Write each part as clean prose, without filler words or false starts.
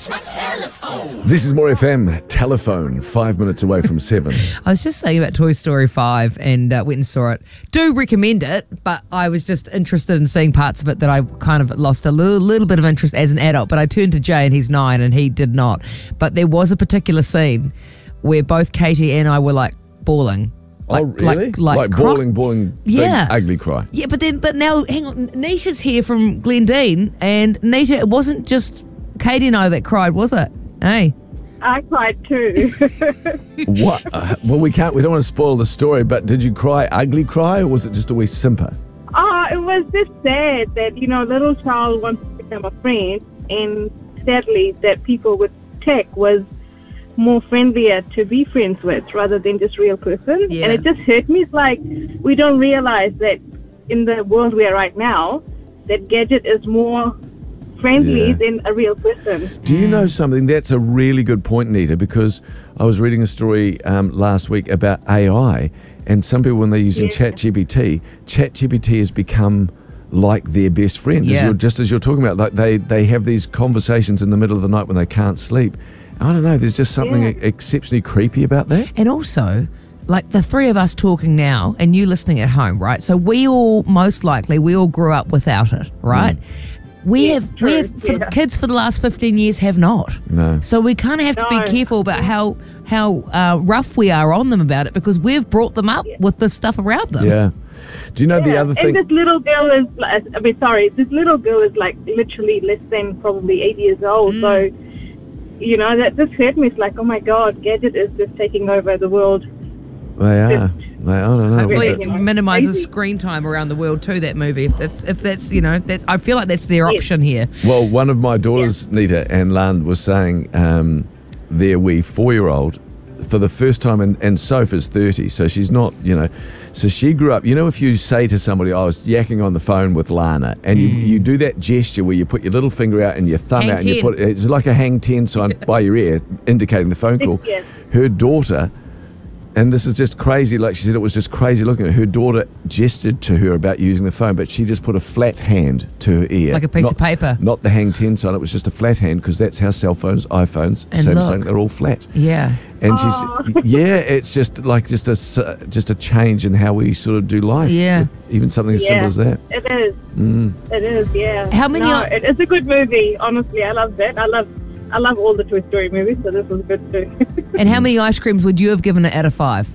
This is More FM, telephone, 5 minutes away from 7. I was just saying about Toy Story 5 and went and saw it. Do recommend it, but I was just interested in seeing parts of it that I kind of lost a little bit of interest as an adult. But I turned to Jay and he's 9 and he did not. But there was a particular scene where both Katie and I were like bawling. Oh, really? Like bawling, yeah. Big, ugly cry. Yeah, but now, hang on, Nita's here from Glendine, and Nita, it wasn't just Katie and I that cried, was it? Hey. I cried too. What? Well, we don't want to spoil the story, but did you cry ugly cry, or was it just a wee simper? It was just sad that, little child wants to become a friend, and sadly that people with tech was more friendlier to be friends with rather than just real person. Yeah. And it just hurt me. It's like we don't realize that in the world we are right now, that gadget is more friendly than a real person. Do you know something? That's a really good point, Nita, because I was reading a story last week about AI, and some people, when they're using ChatGPT has become like their best friend. Yeah. Just as you're talking about, like they have these conversations in the middle of the night when they can't sleep. I don't know, there's just something exceptionally creepy about that. And also, like the three of us talking now and you listening at home, right? So we all grew up without it, right? The kids for the last 15 years have not. No. So we kind of have to be careful about how rough we are on them about it, because we've brought them up with this stuff around them. Yeah. Do you know the other thing? And this little girl is, like literally less than probably 8 years old. So, that just hurt me. It's like, oh my God, gadget is just taking over the world. They are. I don't know. Hopefully it minimises screen time around the world too, that movie. If that's I feel like that's their option here. Well, one of my daughters, Nita and Land, was saying their wee 4-year-old, for the first time, and Sophie's 30, so she's not, so she grew up, if you say to somebody, I was yakking on the phone with Lana, and you do that gesture where you put your little finger out and your thumb hang out, 10. and it's like a hang 10 sign by your ear, indicating the phone call. Yes. Her daughter, and this is just crazy, like she said, it was just crazy looking at her. Her daughter gestured to her about using the phone, but she just put a flat hand to her ear. Like a piece of paper. Not the hang 10 sign, it was just a flat hand, because that's how cell phones, iPhones, And Samsung, look. they're all flat. Yeah. And she's, it's just a change in how we sort of do life. Yeah. Even something as simple as that. It is. It is, yeah. How many it's a good movie, honestly. I love that. I love all the Toy Story movies, so this was good too. And how many ice creams would you have given it out of 5?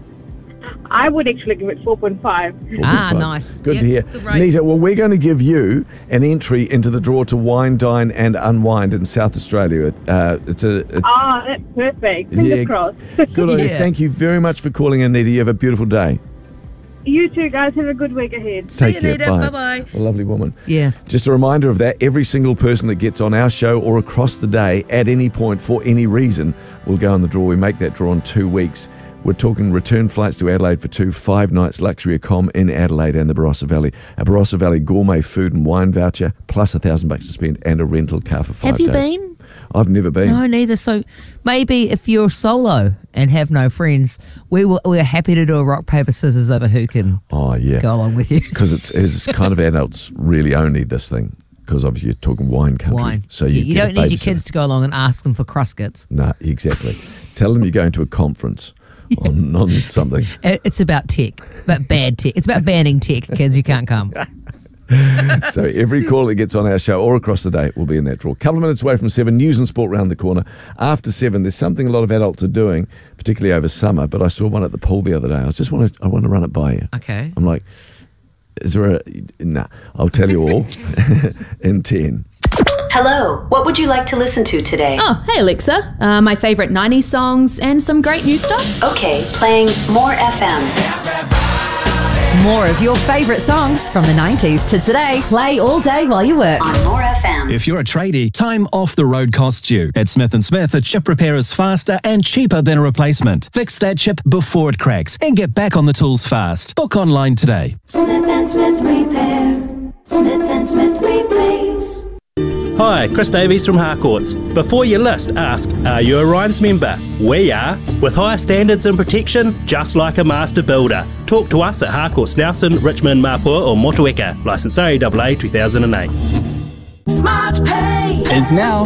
I would actually give it 4.5. 4.5. Nice. Good Yep, to hear. good rate. Nita, well, we're going to give you an entry into the draw to Wine, Dine and Unwind in South Australia. It's That's perfect. Fingers crossed. Good on you. Yeah. Thank you very much for calling in, Nita. You have a beautiful day. You too, guys. Have a good week ahead. Take you care. later. Bye. Bye-bye. A lovely woman. Yeah. Just a reminder of that, every single person that gets on our show or across the day at any point for any reason will go in the draw. We make that draw in 2 weeks. We're talking return flights to Adelaide for 2, 5 nights luxury accom in Adelaide and the Barossa Valley. A Barossa Valley gourmet food and wine voucher, plus $1,000 to spend, and a rental car for 5 days. Have you been? I've never been. No, neither. So maybe if you're solo and have no friends, we're happy to do a rock, paper, scissors over who can Oh, yeah. go along with you. Because it's kind of adults really only this thing. Because obviously you're talking wine country. Wine. So you get don't a need your babysitter. kids to go along and ask them for Cruskits. No, exactly. Tell them you're going to a conference on something. It's about tech, but bad tech. It's about banning tech, kids. You can't come. So every call that gets on our show or across the day will be in that draw. Couple of minutes away from 7, news and sport round the corner. After 7, there's something a lot of adults are doing, particularly over summer, but I saw one at the pool the other day. I want to run it by you. Okay. I'm like, is there a... Nah, I'll tell you all in 10. Hello, what would you like to listen to today? Oh, hey Alexa. My favourite 90s songs and some great new stuff. Okay, playing More FM. More of your favourite songs from the 90s to today. Play all day while you work. On More FM. If you're a tradie, time off the road costs you. At Smith & Smith, a chip repair is faster and cheaper than a replacement. Fix that chip before it cracks and get back on the tools fast. Book online today. Smith & Smith Repair. Smith & Smith Replace. Hi, Chris Davies from Harcourts. Before you list, ask, are you a Rhines member? We are, with higher standards and protection, just like a master builder. Talk to us at Harcourts Nelson, Richmond, Mapua or Motueka. Licence RAAA 2008. Smart Pay is now.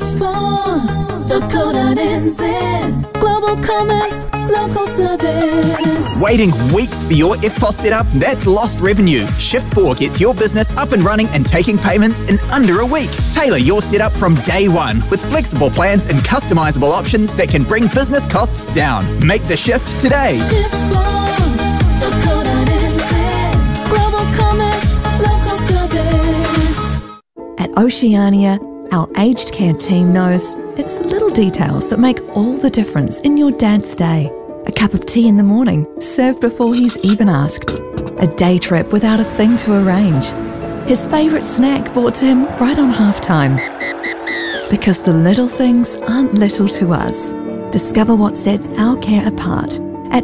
Shift4.co.nz. Global commerce, local service. Waiting weeks for your FPOS setup? That's lost revenue. Shift4 gets your business up and running and taking payments in under a week. Tailor your setup from day one with flexible plans and customizable options that can bring business costs down. Make the shift today. Shift4.co.nz. Global commerce, local service. At Oceania, our aged care team knows it's the little details that make all the difference in your dad's day. A cup of tea in the morning, served before he's even asked. A day trip without a thing to arrange. His favourite snack brought to him right on halftime. Because the little things aren't little to us. Discover what sets our care apart at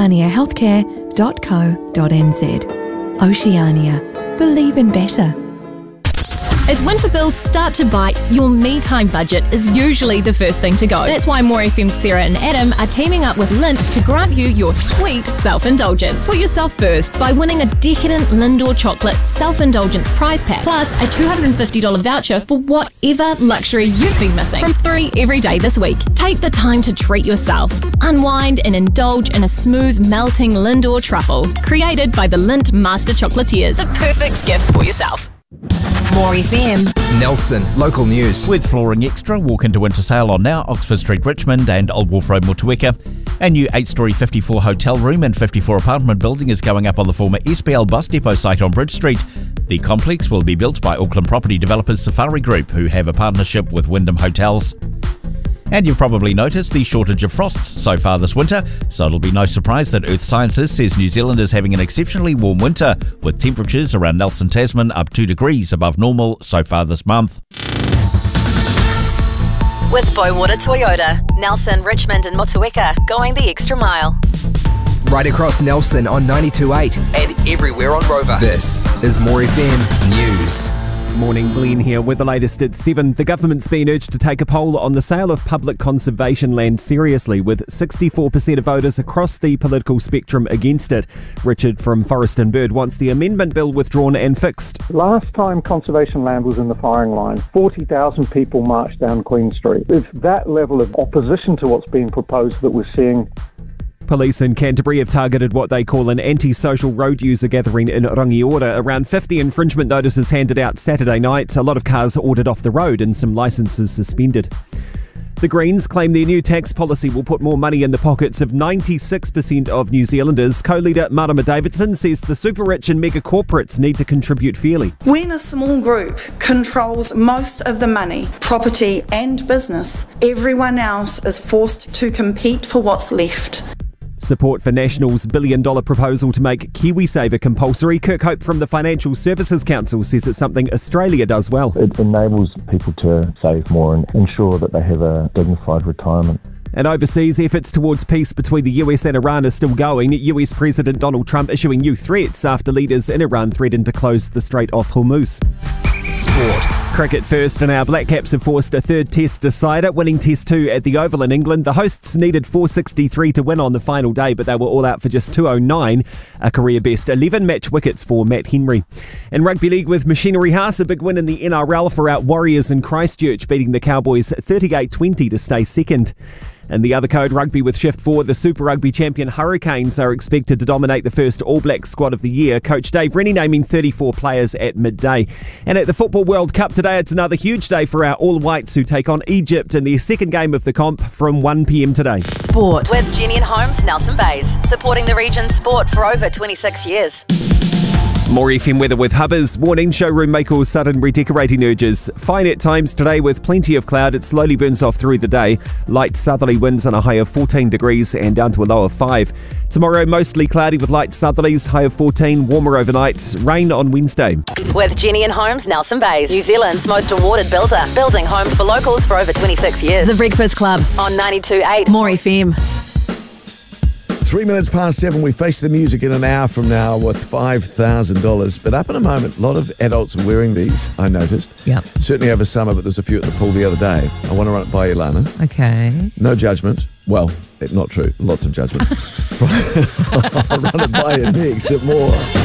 oceaniahealthcare.co.nz. Oceania. Believe in better. As winter bills start to bite, your me time budget is usually the first thing to go. That's why More FM's Sarah and Adam are teaming up with Lindt to grant you your sweet self-indulgence. Put yourself first by winning a decadent Lindor chocolate self-indulgence prize pack, plus a $250 voucher for whatever luxury you've been missing from 3 every day this week. Take the time to treat yourself. Unwind and indulge in a smooth, melting Lindor truffle, created by the Lindt Master Chocolatiers. The perfect gift for yourself. More FM. Nelson, local news. With Flooring Extra, walk into winter sale on now, Oxford Street, Richmond and Old Wolf Road, Motueka. A new 8-storey 54 hotel room and 54 apartment building is going up on the former SPL bus depot site on Bridge Street. The complex will be built by Auckland property developers Safari Group, who have a partnership with Wyndham Hotels. And you've probably noticed the shortage of frosts so far this winter, so it'll be no surprise that Earth Sciences says New Zealand is having an exceptionally warm winter, with temperatures around Nelson, Tasman up 2 degrees above normal so far this month. With Bowater Toyota, Nelson, Richmond and Motueka, going the extra mile. Right across Nelson on 92.8 and everywhere on Rover. This is More FM News. Morning, Glenn here with the latest at 7. The government's been urged to take a poll on the sale of public conservation land seriously, with 64% of voters across the political spectrum against it. Richard from Forest and Bird wants the amendment bill withdrawn and fixed. Last time conservation land was in the firing line, 40,000 people marched down Queen Street. It's that level of opposition to what's being proposed that we're seeing. Police in Canterbury have targeted what they call an anti-social road user gathering in Rangiora. Around 50 infringement notices handed out Saturday night, a lot of cars ordered off the road and some licences suspended. The Greens claim their new tax policy will put more money in the pockets of 96% of New Zealanders. Co-leader Marama Davidson says the super rich and mega corporates need to contribute fairly. When a small group controls most of the money, property and business, everyone else is forced to compete for what's left. Support for National's $1 billion proposal to make KiwiSaver compulsory. Kirk Hope from the Financial Services Council says it's something Australia does well. It enables people to save more and ensure that they have a dignified retirement. And overseas, efforts towards peace between the US and Iran are still going. US President Donald Trump issuing new threats after leaders in Iran threatened to close the Strait of Hormuz. Sport. Cricket first, and our Black Caps have forced a third test decider, winning Test 2 at the Oval in England. The hosts needed 463 to win on the final day, but they were all out for just 209, a career best 11 match wickets for Matt Henry. In Rugby League with Machinery House, a big win in the NRL for our Warriors in Christchurch, beating the Cowboys 38-20 to stay second. And the other code, rugby with Shift 4, the Super Rugby champion Hurricanes are expected to dominate the first All Black squad of the year. Coach Dave Rennie naming 34 players at midday. And at the Football World Cup today, it's another huge day for our All Whites, who take on Egypt in their second game of the comp from 1 p.m. today. Sport with Jenny and Holmes, Nelson Bays, supporting the region's sport for over 26 years. More FM weather with Hubbers. Warning, showroom make all sudden redecorating urges. Fine at times today with plenty of cloud. It slowly burns off through the day. Light southerly winds on a high of 14 degrees and down to a low of 5. Tomorrow, mostly cloudy with light southerlies, high of 14, warmer overnight. Rain on Wednesday. With Jenny and Holmes, Nelson Bays, New Zealand's most awarded builder. Building homes for locals for over 26 years. The Breakfast Club on 92.8 More FM. 3 minutes past 7, we face the music in an hour from now with $5,000. But up in a moment, a lot of adults are wearing these, I noticed. Yeah. Certainly over summer, but there's a few at the pool the other day. I want to run it by you, Lana. Okay. No judgment. Well, not true. Lots of judgment. I'll run it by you next at More.